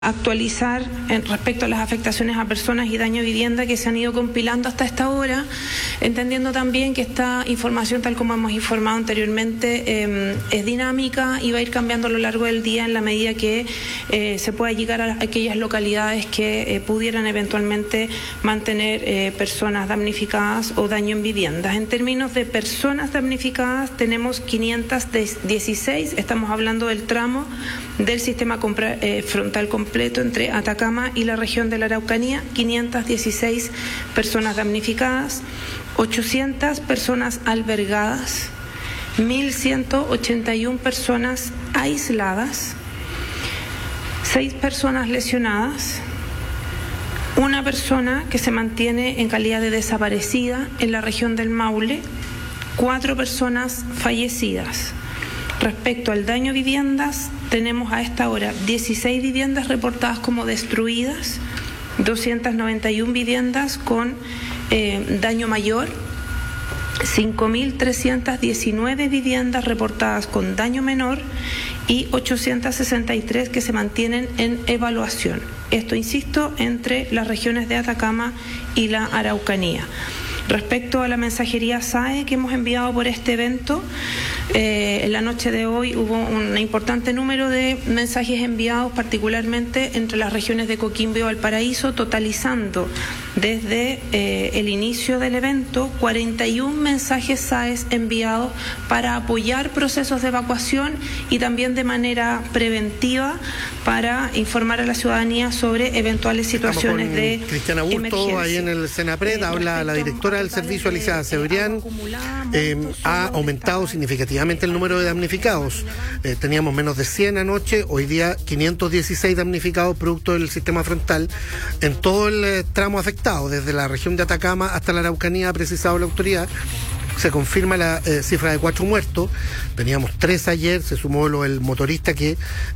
Actualizar respecto a las afectaciones a personas y daño a vivienda que se han ido compilando hasta esta hora, entendiendo también que esta información, tal como hemos informado anteriormente, es dinámica y va a ir cambiando a lo largo del día en la medida que se pueda llegar a aquellas localidades que pudieran eventualmente mantener personas damnificadas o daño en viviendas. En términos de personas damnificadas tenemos 516, estamos hablando del tramo del sistema frontal completo entre Atacama y la región de la Araucanía, 516 personas damnificadas, 800 personas albergadas, 1.181 personas aisladas, 6 personas lesionadas, una persona que se mantiene en calidad de desaparecida en la región del Maule, 4 personas fallecidas. Respecto al daño a viviendas, tenemos a esta hora 16 viviendas reportadas como destruidas, 291 viviendas con daño mayor, 5.319 viviendas reportadas con daño menor y 863 que se mantienen en evaluación. Esto, insisto, entre las regiones de Atacama y la Araucanía. Respecto a la mensajería SAE que hemos enviado por este evento, en la noche de hoy hubo un importante número de mensajes enviados, particularmente entre las regiones de Coquimbo y Valparaíso, totalizando desde el inicio del evento 41 mensajes SAE enviados para apoyar procesos de evacuación y también de manera preventiva para informar a la ciudadanía sobre eventuales situaciones de Cristiana Burto, emergencia. ahí en el Senapred, habla la directora del servicio, Alicia Cebrián. Ha aumentado significativamente el número de damnificados. Teníamos menos de 100 anoche, hoy día 516 damnificados producto del sistema frontal en todo el tramo afectado, desde la región de Atacama hasta la Araucanía, ha precisado la autoridad. Se confirma la cifra de 4 muertos, teníamos 3 ayer, se sumó el motorista que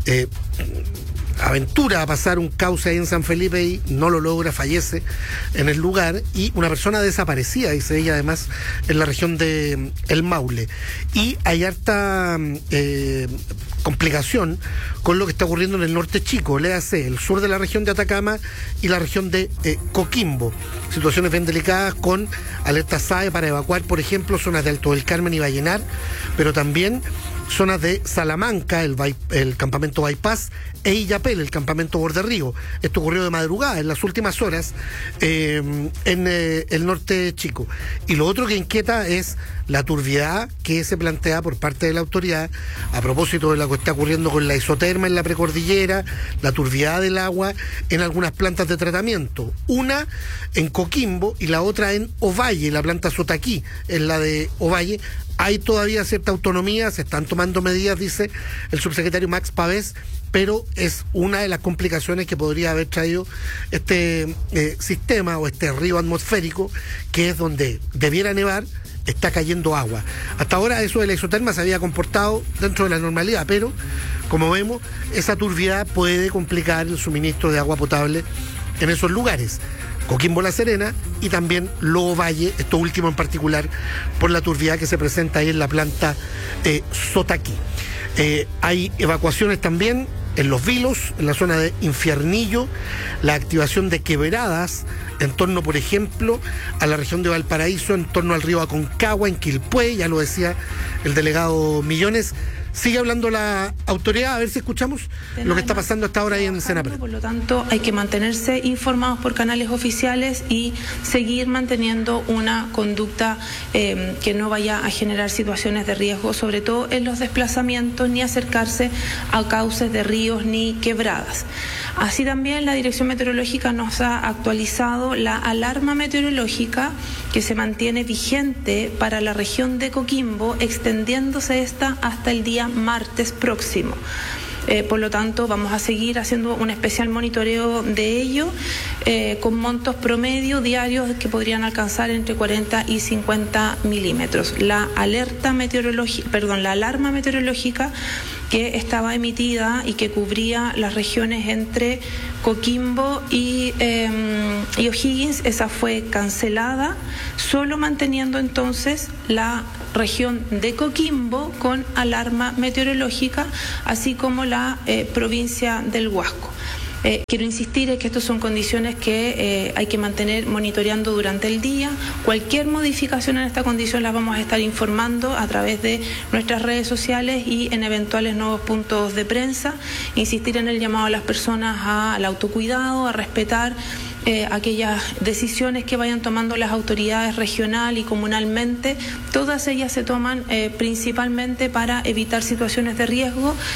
aventura a pasar un cauce ahí en San Felipe y no lo logra, fallece en el lugar, y una persona desaparecida, dice ella, además en la región de El Maule. Y hay harta complicación con lo que está ocurriendo en el norte chico, léase el sur de la región de Atacama y la región de Coquimbo. Situaciones bien delicadas con alerta SAE para evacuar, por ejemplo, zonas de Alto del Carmen y Vallenar, pero también zonas de Salamanca, el campamento Bypass, e Illapel, el campamento Borderrío. Esto ocurrió de madrugada, en las últimas horas, en el norte chico. Y lo otro que inquieta es la turbiedad que se plantea por parte de la autoridad a propósito de lo que está ocurriendo con la isoterma en la precordillera, la turbiedad del agua en algunas plantas de tratamiento. Una en Coquimbo y la otra en Ovalle, la planta Sotaquí, en la de Ovalle. Hay todavía cierta autonomía, se están tomando medidas, dice el subsecretario Max Pavés, pero es una de las complicaciones que podría haber traído este sistema o este río atmosférico, que es donde debiera nevar, está cayendo agua. Hasta ahora eso de la isoterma se había comportado dentro de la normalidad, pero como vemos, esa turbiedad puede complicar el suministro de agua potable en esos lugares. Coquimbo La Serena y también Lobo Valle, esto último en particular, por la turbiedad que se presenta ahí en la planta Sotaquí. Hay evacuaciones también en Los Vilos, en la zona de Infiernillo, la activación de quebradas en torno, por ejemplo, a la región de Valparaíso, en torno al río Aconcagua, en Quilpué, ya lo decía el delegado Millones. Sigue hablando la autoridad, a ver si escuchamos lo que está pasando hasta ahora ahí en Senapred. Por lo tanto, hay que mantenerse informados por canales oficiales y seguir manteniendo una conducta que no vaya a generar situaciones de riesgo, sobre todo en los desplazamientos, ni acercarse a cauces de ríos ni quebradas. Así también la Dirección Meteorológica nos ha actualizado la alarma meteorológica que se mantiene vigente para la región de Coquimbo, extendiéndose esta hasta el día martes próximo. Por lo tanto, vamos a seguir haciendo un especial monitoreo de ello con montos promedio diarios que podrían alcanzar entre 40 y 50 milímetros. La alarma meteorológica que estaba emitida y que cubría las regiones entre Coquimbo y O'Higgins, esa fue cancelada, solo manteniendo entonces la región de Coquimbo con alarma meteorológica, así como la provincia del Huasco. Quiero insistir en que estas son condiciones que hay que mantener monitoreando durante el día. Cualquier modificación en esta condición la vamos a estar informando a través de nuestras redes sociales y en eventuales nuevos puntos de prensa. Insistir en el llamado a las personas al autocuidado, a respetar aquellas decisiones que vayan tomando las autoridades regional y comunalmente. Todas ellas se toman principalmente para evitar situaciones de riesgo